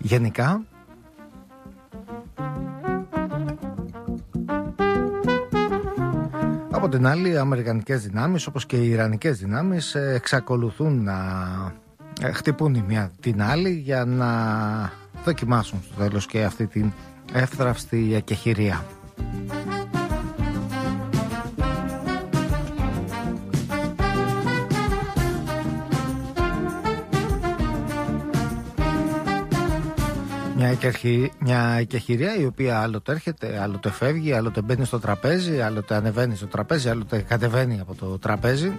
γενικά. Από την άλλη, οι αμερικανικές δυνάμεις όπως και οι ιρανικές δυνάμεις εξακολουθούν να χτυπούν η μία την άλλη για να δοκιμάσουν στο τέλος και αυτή την εύθραυστη εκεχηρία. Μια εκεχηρία η οποία άλλοτε έρχεται, άλλοτε φεύγει, άλλοτε μπαίνει στο τραπέζι, άλλοτε ανεβαίνει στο τραπέζι, άλλοτε κατεβαίνει από το τραπέζι.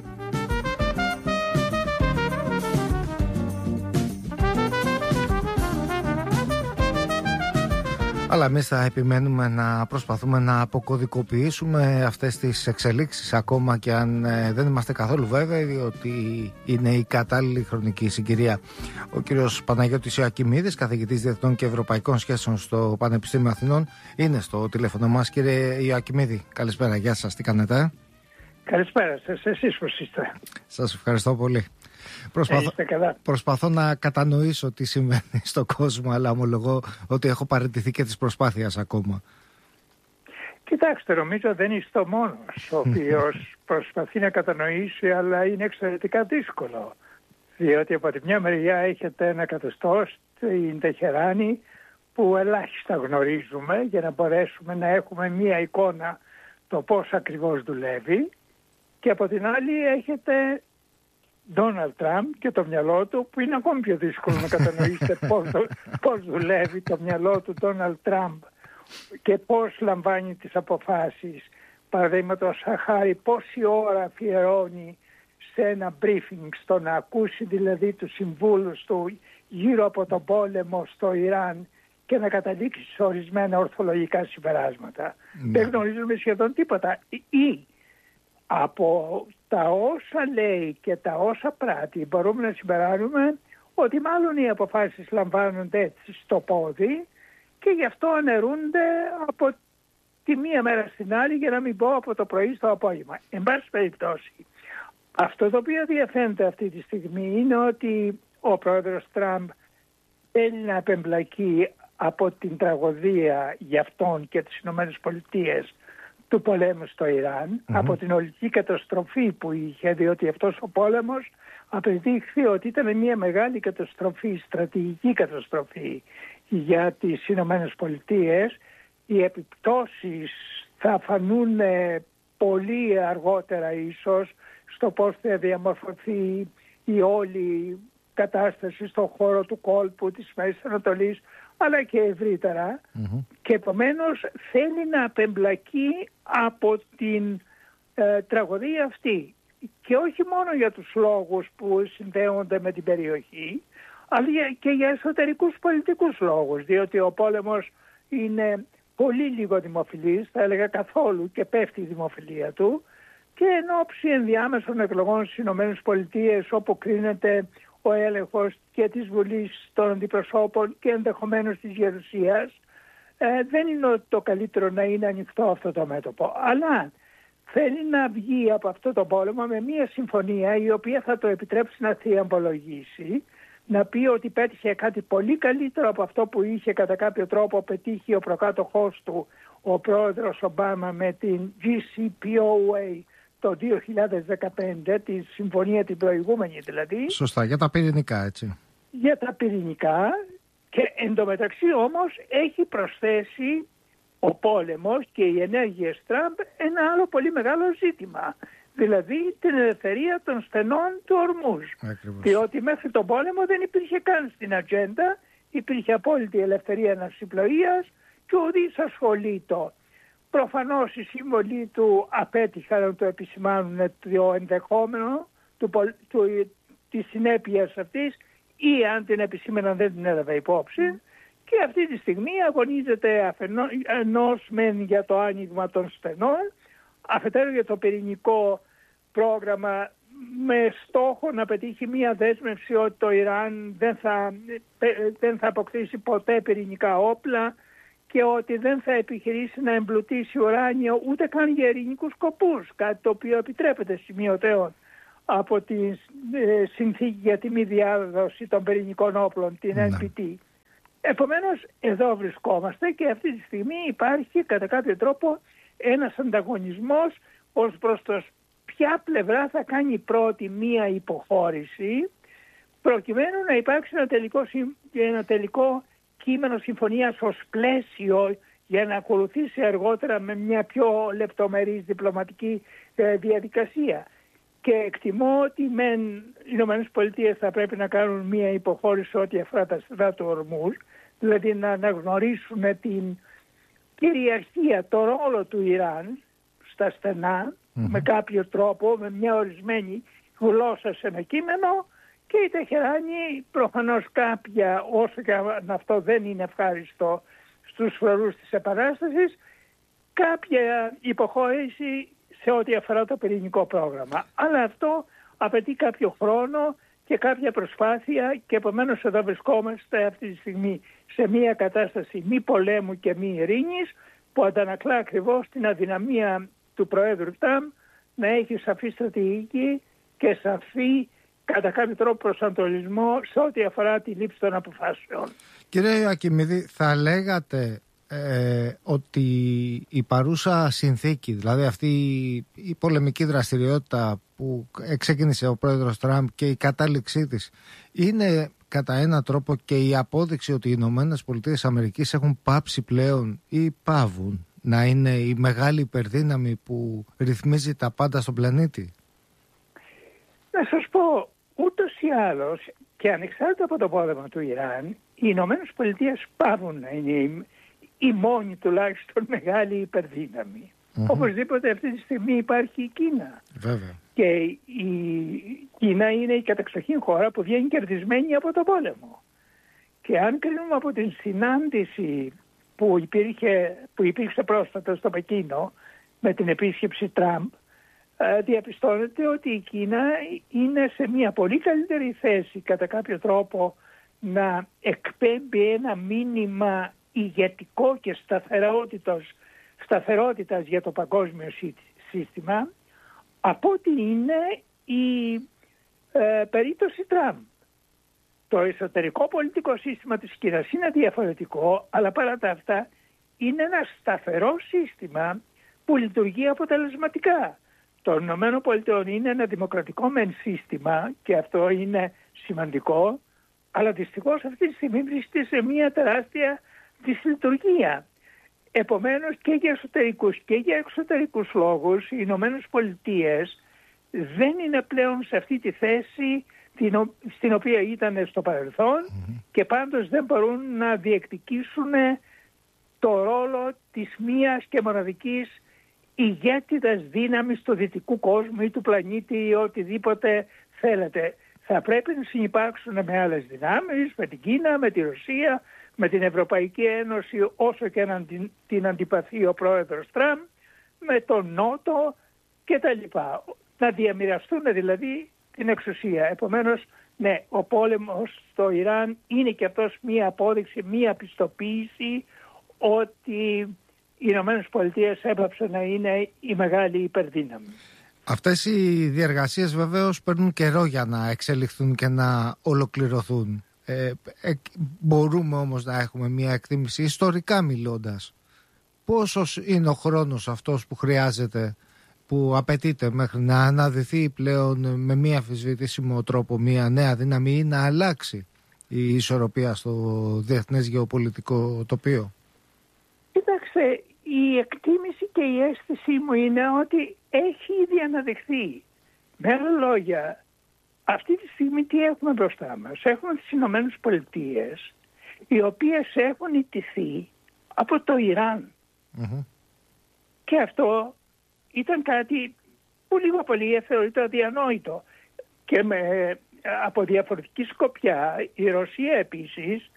Αλλά εμείς θα επιμένουμε να προσπαθούμε να αποκωδικοποιήσουμε αυτές τις εξελίξεις, ακόμα και αν δεν είμαστε καθόλου βέβαιοι ότι είναι η κατάλληλη χρονική συγκυρία. Ο κύριος Παναγιώτης Ιωακιμίδης, καθηγητής Διεθνών και Ευρωπαϊκών Σχέσεων στο Πανεπιστήμιο Αθηνών, είναι στο τηλέφωνο μας. Κύριε Ιωακιμίδη, καλησπέρα, γεια σας, τι κάνετε? Καλησπέρα σας, εσείς πώς είστε? Σας ευχαριστώ πολύ. Προσπαθώ να κατανοήσω τι συμβαίνει στον κόσμο, αλλά ομολογώ ότι έχω παραιτηθεί και της προσπάθειας ακόμα. Κοιτάξτε, νομίζω δεν είστε ο μόνος ο οποίος προσπαθεί να κατανοήσει, αλλά είναι εξαιρετικά δύσκολο. Διότι από τη μια μεριά έχετε ένα καθεστώς, την Τεχεράνη, που ελάχιστα γνωρίζουμε για να μπορέσουμε να έχουμε μία εικόνα το πώς ακριβώς δουλεύει, και από την άλλη έχετε Ντόναλντ Τραμπ και το μυαλό του, που είναι ακόμη πιο δύσκολο να κατανοήσετε πώς δουλεύει το μυαλό του Ντόναλντ Τραμπ και πώς λαμβάνει τις αποφάσεις. Παραδείγματος χάρη, πόση ώρα αφιερώνει σε ένα briefing, στο να ακούσει δηλαδή τους συμβούλους του γύρω από τον πόλεμο στο Ιράν και να καταλήξει σε ορισμένα ορθολογικά συμπεράσματα. Δεν γνωρίζουμε σχεδόν τίποτα. Ή από τα όσα λέει και τα όσα πράττει μπορούμε να συμπεράνουμε ότι μάλλον οι αποφάσεις λαμβάνονται έτσι στο πόδι και γι' αυτό αναιρούνται από τη μία μέρα στην άλλη, για να μην πω από το πρωί στο απόγευμα. Εν πάση περιπτώσει, αυτό το οποίο διαφαίνεται αυτή τη στιγμή είναι ότι ο πρόεδρος Τραμπ θέλει να απεμπλακεί από την τραγωδία για αυτόν και τις Ηνωμένες Πολιτείες του πολέμου στο Ιράν, από την ολική καταστροφή που είχε, διότι αυτός ο πόλεμος απεδείχθη ότι ήταν μια μεγάλη καταστροφή, στρατηγική καταστροφή για τις Ηνωμένες Πολιτείες. Οι επιπτώσεις θα φανούν πολύ αργότερα ίσως στο πώς θα διαμορφωθεί η όλη κατάσταση στον χώρο του κόλπου της Μέσης Ανατολής, αλλά και ευρύτερα, και επομένως θέλει να απεμπλακεί από την τραγωδία αυτή, και όχι μόνο για τους λόγους που συνδέονται με την περιοχή, αλλά και για εσωτερικούς πολιτικούς λόγους, διότι ο πόλεμος είναι πολύ λίγο δημοφιλής, θα έλεγα καθόλου, και πέφτει η δημοφιλία του, και εν ώψη ενδιάμεσων εκλογών στις Ηνωμένες Πολιτείες, όπου κρίνεται ο έλεγχος και της Βουλής των Αντιπροσώπων και ενδεχομένως της Γερουσίας, δεν είναι το καλύτερο να είναι ανοιχτό αυτό το μέτωπο. Αλλά θέλει να βγει από αυτό το πόλεμο με μια συμφωνία η οποία θα το επιτρέψει να θριαμβολογήσει, να πει ότι πέτυχε κάτι πολύ καλύτερο από αυτό που είχε κατά κάποιο τρόπο πετύχει ο προκάτοχός του, ο πρόεδρος Ομπάμα, με την JCPOA το 2015, τη συμφωνία την προηγούμενη δηλαδή. Σωστά, για τα πυρηνικά, έτσι. Για τα πυρηνικά, και εντωμεταξύ όμως έχει προσθέσει ο πόλεμος και οι ενέργειες Τραμπ ένα άλλο πολύ μεγάλο ζήτημα. Δηλαδή την ελευθερία των στενών του Ορμούζ. Διότι μέχρι τον πόλεμο δεν υπήρχε καν στην ατζέντα, υπήρχε απόλυτη ελευθερία ναυσιπλοείας και ουδής ασχολείτο. Προφανώς οι σύμβολοι του απέτυχαν να το επισημάνουν το ενδεχόμενο της συνέπειας αυτής, ή αν την επισήμεναν δεν την έλαβε υπόψη, και αυτή τη στιγμή αγωνίζεται αφενός μεν για το άνοιγμα των στενών, αφετέρου για το πυρηνικό πρόγραμμα, με στόχο να πετύχει μία δέσμευση ότι το Ιράν δεν θα αποκτήσει ποτέ πυρηνικά όπλα και ότι δεν θα επιχειρήσει να εμπλουτίσει ουράνιο ούτε καν για ειρηνικούς σκοπούς, κάτι το οποίο επιτρέπεται σημειωτέων από τη συνθήκη για τη μη διάδοση των πυρηνικών όπλων, την NPT. Επομένως εδώ βρισκόμαστε και αυτή τη στιγμή υπάρχει κατά κάποιο τρόπο ένας ανταγωνισμός ως προς το ποια πλευρά θα κάνει πρώτη μία υποχώρηση, προκειμένου να υπάρξει ένα τελικό κείμενο συμφωνίας ως πλαίσιο για να ακολουθήσει αργότερα με μια πιο λεπτομερής διπλωματική διαδικασία. Και εκτιμώ ότι οι ΗΠΑ θα πρέπει να κάνουν μια υποχώρηση ό,τι αφορά τα στρατά του Ορμούζ, δηλαδή να αναγνωρίσουν την κυριαρχία, το ρόλο του Ιράν στα στενά, με κάποιο τρόπο, με μια ορισμένη γλώσσα σε ένα κείμενο, και η Τεχεράνη προφανώς κάποια, όσο και αν αυτό δεν είναι ευχάριστο στους φορούς της Επανάστασης, κάποια υποχώρηση σε ό,τι αφορά το πυρηνικό πρόγραμμα. Αλλά αυτό απαιτεί κάποιο χρόνο και κάποια προσπάθεια, και επομένως εδώ βρισκόμαστε αυτή τη στιγμή σε μια κατάσταση μη πολέμου και μη ειρήνης, που αντανακλά ακριβώς την αδυναμία του Προέδρου Τραμπ να έχει σαφή στρατηγική και σαφή κατά κάποιο τρόπο προσανατολισμό σε ό,τι αφορά τη λήψη των αποφάσεων. Κύριε Ακιμίδη, θα λέγατε ότι η παρούσα συνθήκη, δηλαδή αυτή η πολεμική δραστηριότητα που ξεκίνησε ο πρόεδρος Τραμπ και η κατάληξή της, είναι κατά έναν τρόπο και η απόδειξη ότι οι Ηνωμένες Πολιτείες Αμερικής έχουν πάψει πλέον ή πάβουν να είναι η μεγάλη υπερδύναμη που ρυθμίζει τα πάντα στον πλανήτη? Να σας πω, ούτως ή άλλως και ανεξάρτητα από το πόλεμο του Ιράν, οι Ηνωμένες Πολιτείες πάβουν να είναι η μόνη τουλάχιστον μεγάλη υπερδύναμη. Οπωσδήποτε αυτή τη στιγμή υπάρχει η Κίνα. Βέβαια. Και η Κίνα είναι η κατεξοχήν χώρα που βγαίνει κερδισμένη από τον πόλεμο. Και αν κρίνουμε από την συνάντηση που υπήρξε πρόσφατα στο Πεκίνο με την επίσκεψη Τραμπ, διαπιστώνεται ότι η Κίνα είναι σε μια πολύ καλύτερη θέση κατά κάποιο τρόπο να εκπέμπει ένα μήνυμα ηγετικό και σταθερότητας για το παγκόσμιο σύστημα από ότι είναι η περίπτωση Τραμπ. Το εσωτερικό πολιτικό σύστημα της Κίνας είναι διαφορετικό, αλλά παρά τα αυτά είναι ένα σταθερό σύστημα που λειτουργεί αποτελεσματικά. Το Ηνωμένο Πολιτειών είναι ένα δημοκρατικό μεν σύστημα και αυτό είναι σημαντικό, αλλά δυστυχώς αυτή τη στιγμή βρίσκεται σε μια τεράστια δυσλειτουργία. Επομένως και για εσωτερικούς και για εξωτερικούς λόγους οι Ηνωμένες Πολιτείες δεν είναι πλέον σε αυτή τη θέση στην οποία ήταν στο παρελθόν και πάντως δεν μπορούν να διεκδικήσουν το ρόλο της μίας και μοναδικής ηγέτιδας δύναμης του δυτικού κόσμου ή του πλανήτη ή οτιδήποτε θέλετε. Θα πρέπει να συνυπάρξουν με άλλες δυνάμεις, με την Κίνα, με τη Ρωσία, με την Ευρωπαϊκή Ένωση, όσο και την αντιπαθεί ο πρόεδρος Τραμπ, με τον Νότο κτλ. Να διαμοιραστούν δηλαδή την εξουσία. Επομένως, ναι, ο πόλεμος στο Ιράν είναι και αυτός μία απόδειξη, μία πιστοποίηση ότι οι Ηνωμένες Πολιτείες έπαψαν να είναι η μεγάλη υπερδύναμη. Αυτές οι διεργασίες βεβαίως παίρνουν καιρό για να εξελιχθούν και να ολοκληρωθούν. Μπορούμε όμως να έχουμε μια εκτίμηση ιστορικά μιλώντας. Πόσος είναι ο χρόνος αυτός που χρειάζεται, που απαιτείται μέχρι να αναδυθεί πλέον με μία αμφισβητήσιμο τρόπο μια νέα δύναμη ή να αλλάξει η ισορροπία στο διεθνές γεωπολιτικό τοπίο? Κοιτάξτε, η εκτίμηση και η αίσθησή μου είναι ότι έχει ήδη αναδειχθεί. Με άλλα λόγια, αυτή τη στιγμή τι έχουμε μπροστά μας? Έχουμε τις Ηνωμένες Πολιτείες, οι οποίες έχουν ιτηθεί από το Ιράν. Και αυτό ήταν κάτι που λίγο πολύ θεωρείται αδιανόητο. Και από διαφορετική σκοπιά η Ρωσία επίσης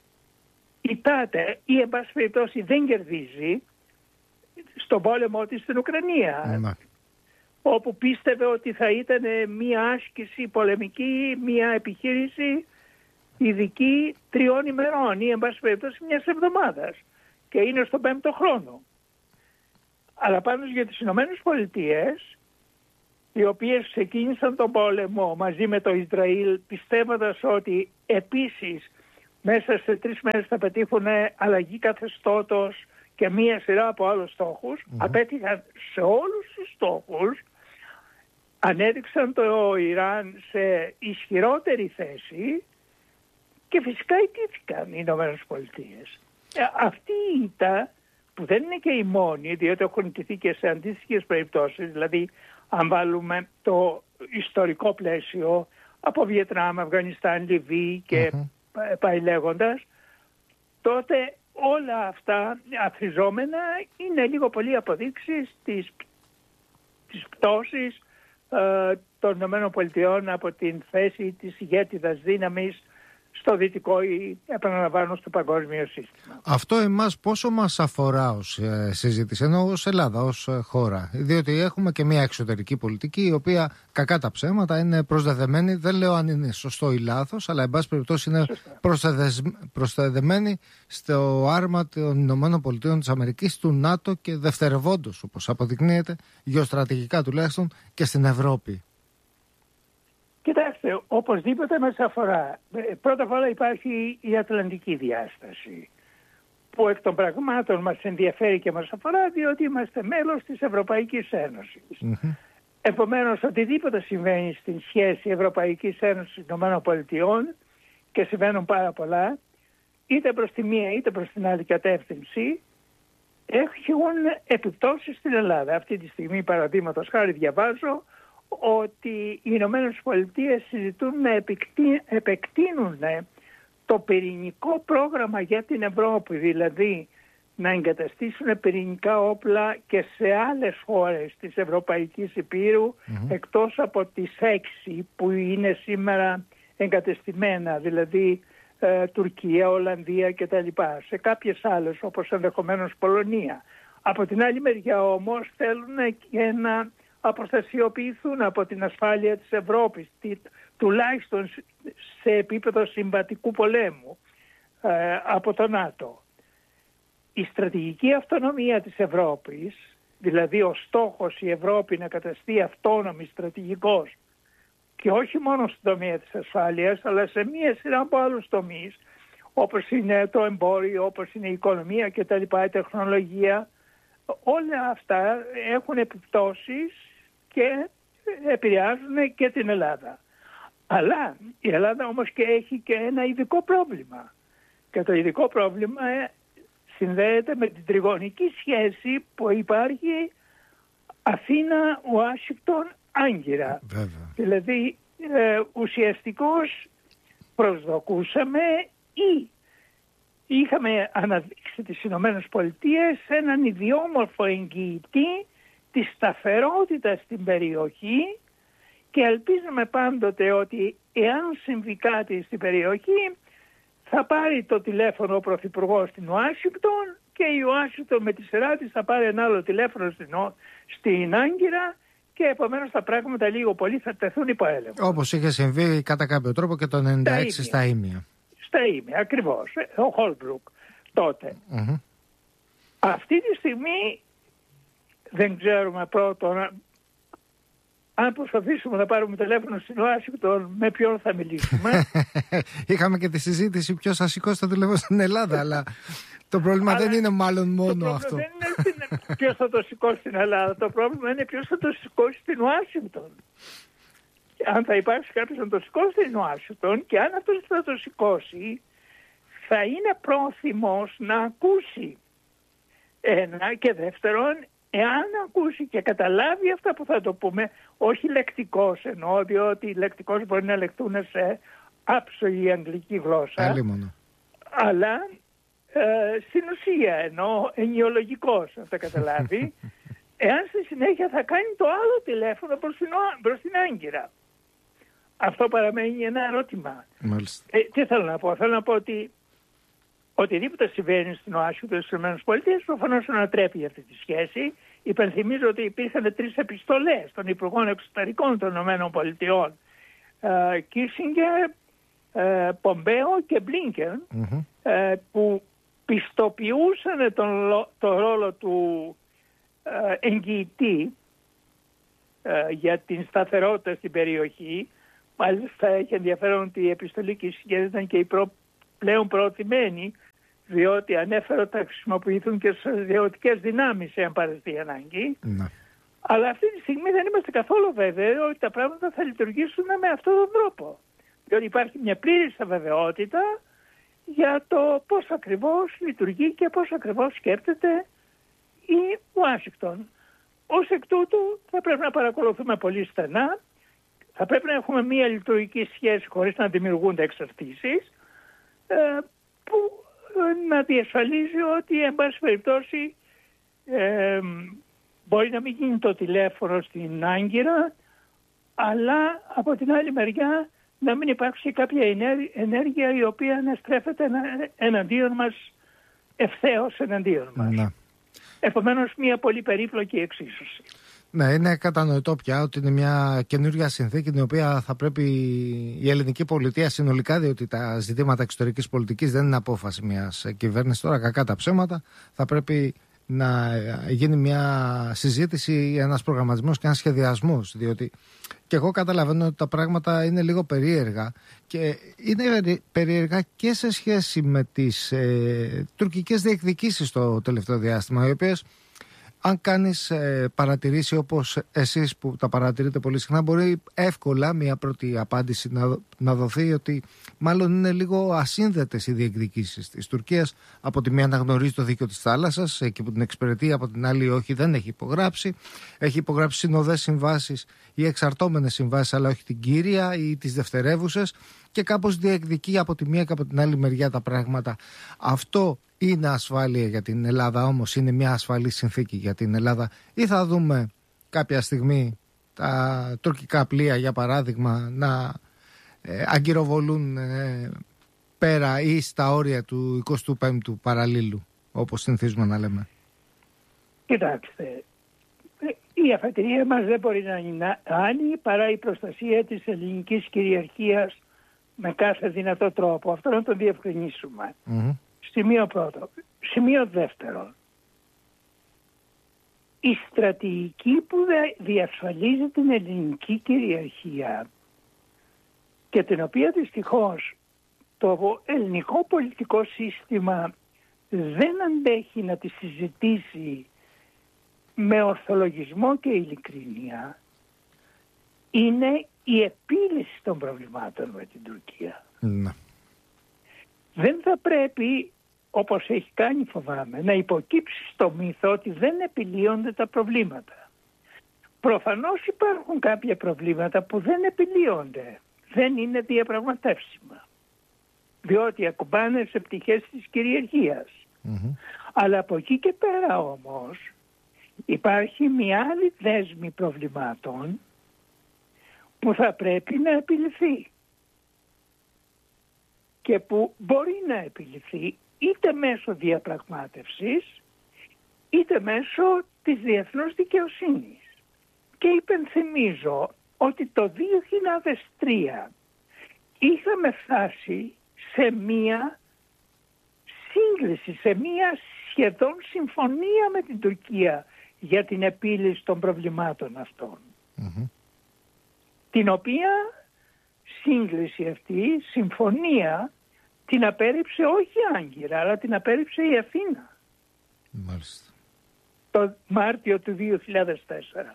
ητάται ή εν πάση περιπτώσει δεν κερδίζει στον πόλεμο της στην Ουκρανία. Όπου πίστευε ότι θα ήταν μια άσκηση πολεμική, μια επιχείρηση ειδική 3 ημερών ή εν πάση περιπτώσει μιας εβδομάδας. Και είναι στον 5ο χρόνο. Αλλά πάνω για τις Ηνωμένες Πολιτείες, οι οποίες ξεκίνησαν τον πόλεμο μαζί με το Ισραήλ, πιστεύοντας ότι επίσης μέσα σε 3 μέρες θα πετύχουν αλλαγή καθεστώτος και μία σειρά από άλλους στόχους. Απέτυχαν σε όλους τους στόχους, ανέδειξαν το Ιράν σε ισχυρότερη θέση και φυσικά ιτήθηκαν οι Ηνωμένες Πολιτείες. Αυτή η ήττα, που δεν είναι και η μόνη, διότι έχουν ιτηθεί και σε αντίστοιχες περιπτώσεις, δηλαδή αν βάλουμε το ιστορικό πλαίσιο από Βιετνάμ, Αφγανιστάν, Λιβύη και πάει λέγοντας, τότε όλα αυτά αθροιζόμενα είναι λίγο πολύ αποδείξεις της πτώσης των ΗΠΑ από την θέση της ηγέτιδας δύναμης στο δυτικό ή επαναλαμβάνω στο παγκόσμιο σύστημα. Αυτό εμάς πόσο μας αφορά ως συζήτηση, ενώ ως Ελλάδα, ως χώρα? Διότι έχουμε και μια εξωτερική πολιτική η οποία κακά τα ψέματα είναι προσδεδεμένη, δεν λέω αν είναι σωστό ή λάθος, αλλά εν πάση περιπτώσει είναι προσδεδεμένη στο άρμα των Ηνωμένων Πολιτείων της Αμερικής, του ΝΑΤΟ και δευτερευόντως, όπως αποδεικνύεται, γεωστρατηγικά τουλάχιστον, και στην Ευρώπη. Κοιτάξτε, οπωσδήποτε μας αφορά. Πρώτα απ' όλα υπάρχει η ατλαντική διάσταση, που εκ των πραγμάτων μας ενδιαφέρει και μας αφορά, διότι είμαστε μέλος της Ευρωπαϊκής Ένωσης. Επομένως, οτιδήποτε συμβαίνει στην σχέση Ευρωπαϊκής Ένωσης ΗΠΑ, και συμβαίνουν πάρα πολλά, είτε προς τη μία είτε προς την άλλη κατεύθυνση, έχουν επιπτώσεις στην Ελλάδα. Αυτή τη στιγμή, παραδείγματος χάρη, διαβάζω ότι οι Ηνωμένες Πολιτείες συζητούν να επεκτείνουν το πυρηνικό πρόγραμμα για την Ευρώπη, δηλαδή να εγκαταστήσουν πυρηνικά όπλα και σε άλλες χώρες της Ευρωπαϊκής Υπήρου, εκτός από τις 6 που είναι σήμερα εγκατεστημένα, δηλαδή Τουρκία, Ολλανδία κτλ. Σε κάποιες άλλες, όπως ενδεχομένως Πολωνία. Από την άλλη μεριά όμως θέλουν και να αποστασιοποιηθούν από την ασφάλεια της Ευρώπης, τουλάχιστον σε επίπεδο συμβατικού πολέμου, από το ΝΑΤΟ. Η στρατηγική αυτονομία της Ευρώπης, δηλαδή ο στόχος η Ευρώπη να καταστεί αυτόνομη στρατηγικός, και όχι μόνο στον τομέα της ασφάλειας, αλλά σε μία σειρά από άλλους τομείς, όπως είναι το εμπόριο, όπως είναι η οικονομία κτλ., η τεχνολογία, όλα αυτά έχουν επιπτώσεις και επηρεάζουν και την Ελλάδα. Αλλά η Ελλάδα όμως και έχει και ένα ειδικό πρόβλημα. Και το ειδικό πρόβλημα συνδέεται με την τριγωνική σχέση που υπάρχει Αθήνα, Ουάσιγκτον, Άγκυρα. Δηλαδή ουσιαστικώς προσδοκούσαμε ή είχαμε αναδείξει τις Ηνωμένες Πολιτείες έναν ιδιόμορφο εγγυητή της σταθερότητας στην περιοχή, και ελπίζουμε πάντοτε ότι εάν συμβεί κάτι στην περιοχή θα πάρει το τηλέφωνο ο Πρωθυπουργός στην Ουάσιγκτον και η Ουάσιγκτον με τη σειρά της θα πάρει ένα άλλο τηλέφωνο στην Άγκυρα, και επομένως τα πράγματα λίγο πολύ θα τεθούν υπό έλεγχο. Όπως είχε συμβεί κατά κάποιο τρόπο και το 1996 στα Ήμια. Στα Ήμια, ακριβώς. Ο Χόλμπρουκ τότε. Αυτή τη στιγμή δεν ξέρουμε πρώτον, αν προσπαθήσουμε να πάρουμε τηλέφωνο στην Ουάσιγκτον, με ποιον θα μιλήσουμε. Είχαμε και τη συζήτηση ποιος θα σηκώσει το τηλέφωνο στην Ελλάδα, αλλά το πρόβλημα δεν είναι μάλλον μόνο αυτό. Δεν είναι ποιος θα το σηκώσει στην Ελλάδα. Το πρόβλημα είναι ποιος θα το σηκώσει στην Ουάσιγκτον. Αν θα υπάρξει κάποιος να το σηκώσει στην Ουάσιγκτον, και αν αυτός θα το σηκώσει, θα είναι πρόθυμος να ακούσει. Ένα, και δεύτερον, εάν ακούσει και καταλάβει αυτά που θα το πούμε, όχι λεκτικός εννοώ, διότι λεκτικός μπορεί να λεχθούν σε άψογη αγγλική γλώσσα, αλλά στην ουσία εννοώ ενοιολογικός, αν τα καταλάβει, εάν στη συνέχεια θα κάνει το άλλο τηλέφωνο προς την Άγκυρα. Αυτό παραμένει ένα ερώτημα. Τι θέλω να πω? Θέλω να πω ότι οτιδήποτε συμβαίνει στην Ουάσιγκτον στις ΗΠΑ προφανώς ανατρέπει αυτή τη σχέση. Υπενθυμίζω ότι υπήρχαν 3 επιστολές των Υπουργών Εξωτερικών των ΗΠΑ, Κίσινγκερ, Πομπέο και Μπλίνκεν, που πιστοποιούσαν τον ρόλο του εγγυητή για την σταθερότητα στην περιοχή. Μάλιστα έχει ενδιαφέρον ότι η επιστολή Κίσινγκερ ήταν και η πλέον προωθημένη, διότι ανέφερε ότι θα χρησιμοποιηθούν και στις στρατιωτικές δυνάμεις εάν παραστεί ανάγκη. Ναι. Αλλά αυτή τη στιγμή δεν είμαστε καθόλου βέβαιοι ότι τα πράγματα θα λειτουργήσουν με αυτόν τον τρόπο. Διότι υπάρχει μια πλήρης αβεβαιότητα για το πώς ακριβώς λειτουργεί και πώς ακριβώς σκέπτεται η Ουάσιγκτον. Ως εκ τούτου θα πρέπει να παρακολουθούμε πολύ στενά, θα πρέπει να έχουμε μια λειτουργική σχέση χωρίς να δημιουργούνται εξαρτήσεις, που να διασφαλίζει ότι εν πάση περιπτώσει μπορεί να μην γίνει το τηλέφωνο στην Άγκυρα, αλλά από την άλλη μεριά να μην υπάρξει κάποια ενέργεια η οποία να στρέφεται εναντίον μας, ευθέως εναντίον μας. Ναι. Επομένως μια πολύ περίπλοκη εξίσωση. Ναι, είναι κατανοητό πια ότι είναι μια καινούργια συνθήκη την οποία θα πρέπει η ελληνική πολιτεία συνολικά, διότι τα ζητήματα εξωτερικής πολιτικής δεν είναι απόφαση μιας κυβέρνησης, τώρα κακά τα ψέματα, θα πρέπει να γίνει μια συζήτηση, ένας προγραμματισμός και ένας σχεδιασμός, διότι και εγώ καταλαβαίνω ότι τα πράγματα είναι λίγο περίεργα και είναι περίεργα και σε σχέση με τις τουρκικές διεκδικήσεις το τελευταίο διάστημα, οι οποίες, αν κάνεις παρατηρήσει όπως εσείς που τα παρατηρείτε πολύ συχνά, μπορεί εύκολα μια πρώτη απάντηση να δοθεί ότι μάλλον είναι λίγο ασύνδετες οι διεκδικήσεις της Τουρκίας. Από τη μία αναγνωρίζει το δίκαιο της θάλασσας, εκεί που την εξυπηρετεί, από την άλλη όχι, δεν έχει υπογράψει. Έχει υπογράψει συνοδές συμβάσεις ή εξαρτώμενες συμβάσεις, αλλά όχι την κύρια ή τις δευτερεύουσες, και κάπως διεκδικεί από τη μία και από την άλλη μεριά τα πράγματα. Αυτό είναι ασφάλεια για την Ελλάδα, όμως είναι μια ασφαλή συνθήκη για την Ελλάδα, ή θα δούμε κάποια στιγμή τα τουρκικά πλοία, για παράδειγμα, να αγκυροβολούν πέρα ή στα όρια του 25ου παραλίλου, όπως συνηθίζουμε να λέμε? Κοιτάξτε, η αφετηρία μας δεν μπορεί να είναι άλλη παρά η προστασία της ελληνικής κυριαρχίας με κάθε δυνατό τρόπο. Αυτό να το διευκρινίσουμε. Σημείο πρώτο. Σημείο δεύτερο. Η στρατηγική που διασφαλίζει την ελληνική κυριαρχία και την οποία δυστυχώς το ελληνικό πολιτικό σύστημα δεν αντέχει να τη συζητήσει με ορθολογισμό και ειλικρίνεια, είναι η επίλυση των προβλημάτων με την Τουρκία. Δεν θα πρέπει, όπως έχει κάνει φοβάμαι, να υποκύψει στο μύθο ότι δεν επιλύονται τα προβλήματα. Προφανώς υπάρχουν κάποια προβλήματα που δεν επιλύονται, δεν είναι διαπραγματεύσιμα, διότι ακουμπάνε σε πτυχές της κυριαρχίας. Αλλά από εκεί και πέρα όμως υπάρχει μια άλλη δέσμη προβλημάτων που θα πρέπει να επιλυθεί και που μπορεί να επιλυθεί είτε μέσω διαπραγμάτευσης είτε μέσω της διεθνούς δικαιοσύνης. Και υπενθυμίζω ότι το 2003 είχαμε φτάσει σε μία σύγκληση, σε μία σχεδόν συμφωνία με την Τουρκία για την επίλυση των προβλημάτων αυτών. Την οποία σύγκληση αυτή, συμφωνία, την απέρριψε όχι η Άγκυρα, αλλά την απέρριψε η Αθήνα. Μάλιστα. Το Μάρτιο του 2004.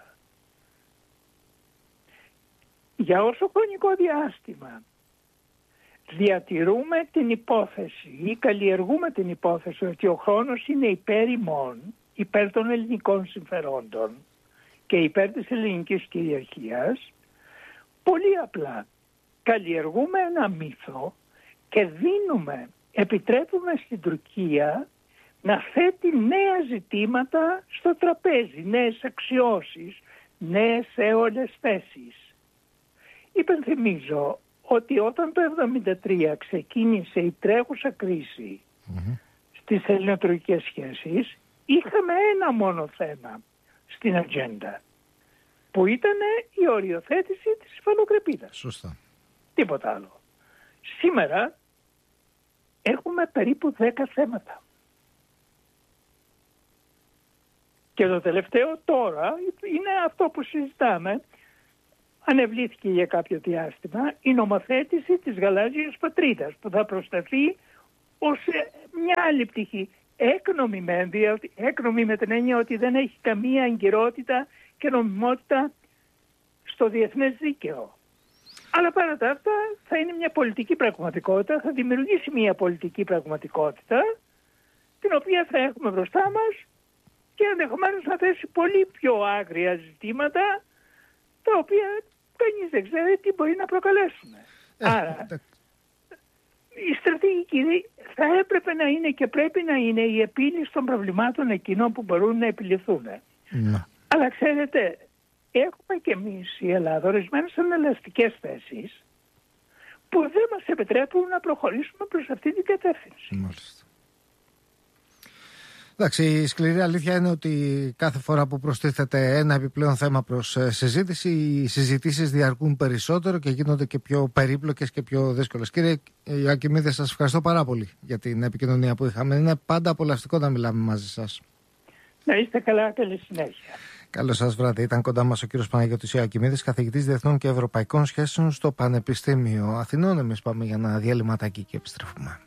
Για όσο χρονικό διάστημα διατηρούμε την υπόθεση ή καλλιεργούμε την υπόθεση ότι ο χρόνος είναι υπέρ ημών, υπέρ των ελληνικών συμφερόντων και υπέρ της ελληνικής κυριαρχίας, πολύ απλά καλλιεργούμε ένα μύθο και επιτρέπουμε στην Τουρκία να θέτει νέα ζητήματα στο τραπέζι, νέες αξιώσεις, νέες έολες θέσεις. Υπενθυμίζω ότι όταν το 1973 ξεκίνησε η τρέχουσα κρίση στις ελληνοτουρκικές σχέσεις, είχαμε ένα μόνο θέμα στην ατζέντα, που ήταν η οριοθέτηση της υφαλοκρηπίδας. Σωστά. Τίποτα άλλο. Σήμερα έχουμε περίπου 10 θέματα. Και το τελευταίο τώρα είναι αυτό που συζητάμε. Ανεβλήθηκε για κάποιο διάστημα η νομοθέτηση της γαλάζιας πατρίδας, που θα προσταθεί ως μια άλλη πτυχή. Έκνομη με την έννοια ότι δεν έχει καμία εγκυρότητα και νομιμότητα στο διεθνές δίκαιο. Αλλά παρά τα αυτά θα είναι μια πολιτική πραγματικότητα, θα δημιουργήσει μια πολιτική πραγματικότητα την οποία θα έχουμε μπροστά μας και ενδεχομένως θα θέσει πολύ πιο άγρια ζητήματα τα οποία κανείς δεν ξέρει τι μπορεί να προκαλέσουν. Άρα η στρατηγική θα έπρεπε να είναι και πρέπει να είναι η επίλυση των προβλημάτων εκείνων που μπορούν να επιληθούν. Αλλά ξέρετε, έχουμε και εμείς η Ελλάδα ορισμένες ανελαστικές θέσεις που δεν μας επιτρέπουν να προχωρήσουμε προς αυτή την κατεύθυνση. Μάλιστα. Εντάξει, η σκληρή αλήθεια είναι ότι κάθε φορά που προστίθεται ένα επιπλέον θέμα προς συζήτηση, οι συζητήσεις διαρκούν περισσότερο και γίνονται και πιο περίπλοκες και πιο δύσκολες. Κύριε Ακημίδη, σας ευχαριστώ πάρα πολύ για την επικοινωνία που είχαμε. Είναι πάντα απολαυστικό να μιλάμε μαζί σας. Να είστε καλά, καλή συνέχεια. Καλό σας βράδυ. Ήταν κοντά μας ο κύριος Παναγιώτης Ιακημίδης, καθηγητής Διεθνών και Ευρωπαϊκών Σχέσεων στο Πανεπιστήμιο Αθηνών. Εμείς πάμε για ένα διαλυματάκι και επιστρέφουμε.